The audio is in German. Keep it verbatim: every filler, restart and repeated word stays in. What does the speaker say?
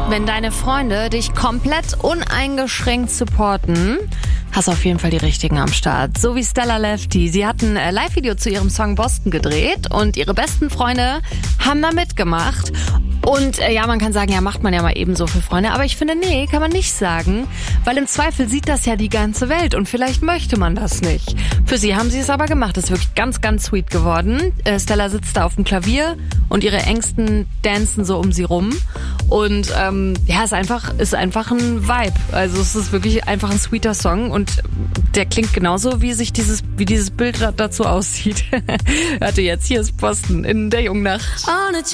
Wenn deine Freunde dich komplett uneingeschränkt supporten, hast auf jeden Fall die Richtigen am Start. So wie Stella Lefty. Sie hat ein Live-Video zu ihrem Song Boston gedreht und ihre besten Freunde haben da mitgemacht. Und äh, ja, man kann sagen, ja, macht man ja mal ebenso für Freunde. Aber ich finde, nee, kann man nicht sagen. Weil im Zweifel sieht das ja die ganze Welt und vielleicht möchte man das nicht. Für sie haben sie es aber gemacht. Das ist wirklich ganz, ganz sweet geworden. Äh, Stella sitzt da auf dem Klavier und ihre Ängsten dancen so um sie rum. Und ähm, ja, ist einfach, ist einfach ein Vibe. Also es ist wirklich einfach ein sweeter Song und der klingt genauso, wie sich dieses, wie dieses Bild dazu aussieht. Warte, jetzt hier ist Boston in der Jungnacht.